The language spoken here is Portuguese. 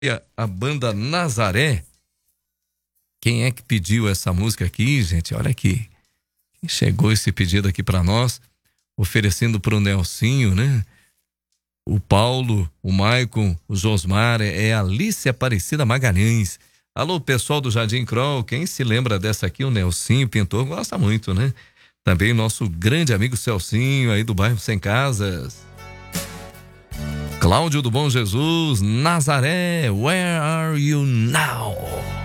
A banda Nazaré. Quem é que pediu essa música aqui, gente? Olha aqui. Quem chegou esse pedido aqui para nós, oferecendo para o Nelsinho, né? O Paulo, o Maicon, o Josmar, é Alice Aparecida Magalhães. Alô, pessoal do Jardim Kroll, quem se lembra dessa aqui? O Nelsinho, pintor, gosta muito, né? Também nosso grande amigo Celcinho, aí do bairro Sem Casas. Cláudio do Bom Jesus, Nazaré, Where Are You Now?